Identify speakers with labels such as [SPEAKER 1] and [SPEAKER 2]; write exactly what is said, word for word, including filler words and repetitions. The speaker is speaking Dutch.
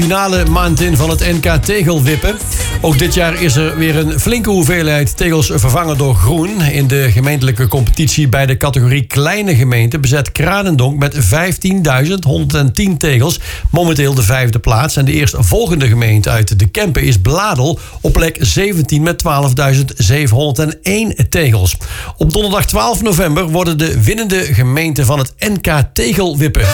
[SPEAKER 1] Finale maand in van het N K tegelwippen. Ook dit jaar is er weer een flinke hoeveelheid tegels vervangen door groen. In de gemeentelijke competitie bij de categorie kleine gemeenten bezet Kranendonk met vijftienduizend honderdtien tegels momenteel de vijfde plaats. En de eerstvolgende gemeente uit de Kempen is Bladel op plek zeventien met twaalfduizend zevenhonderdéén tegels. Op donderdag twaalf november worden de winnende gemeenten van het N K tegelwippen